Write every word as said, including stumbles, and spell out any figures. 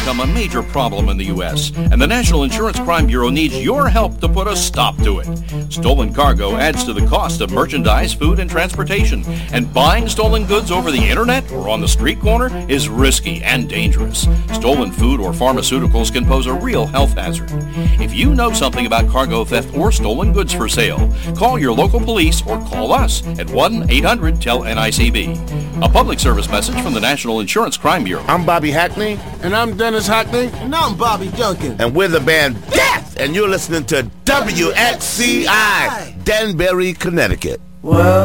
become a major problem in the U S, and the National Insurance Crime Bureau needs your help to put a stop to it. Stolen cargo adds to the cost of merchandise, food, and transportation, and buying stolen goods over the internet or on the street corner is risky and dangerous. Stolen food or pharmaceuticals can pose a real health hazard. If you know something about cargo theft or stolen goods for sale, call your local police or call us at one eight hundred T E L N I C B. A public service message from the National Insurance Crime Bureau. I'm Bobby Hackney. And I'm Dennis Hackney. And I'm Bobby Duncan. And we're the band Death. And you're listening to W X C I, Danbury, Connecticut. Well,